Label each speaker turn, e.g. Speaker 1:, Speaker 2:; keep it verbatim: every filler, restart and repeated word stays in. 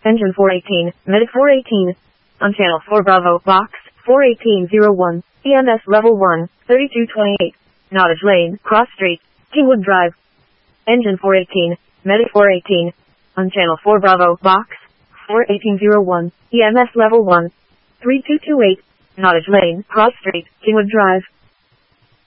Speaker 1: Engine four eighteen, Medic four eighteen. On channel four Bravo, box four eighteen zero one, E M S level one, thirty-two twenty-eight. Nottage Lane, Cross Street, Kingwood Drive. Engine four eighteen, Medic four eighteen. On channel four Bravo, box four eighteen zero one, E M S level one, three two two eight. Nottage Lane, Cross Street, Kingwood Drive.